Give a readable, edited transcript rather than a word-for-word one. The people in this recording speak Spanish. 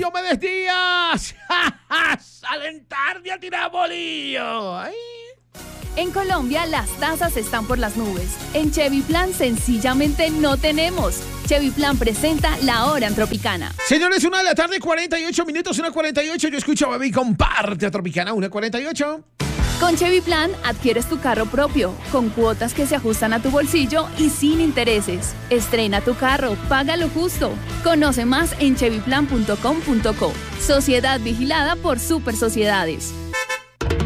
Diomedes Díaz. Salen tarde a tirar bolillo. Ay. En Colombia las tasas están por las nubes. En Chevy Plan sencillamente no tenemos. Chevy Plan presenta La Hora en Tropicana. Señores, 1:48 PM, 1:48. Yo escucho a Baby, comparte a Tropicana, 1:48. Con Chevy Plan adquieres tu carro propio, con cuotas que se ajustan a tu bolsillo y sin intereses. Estrena tu carro, paga lo justo. Conoce más en chevyplan.com.co. Sociedad vigilada por Super Sociedades.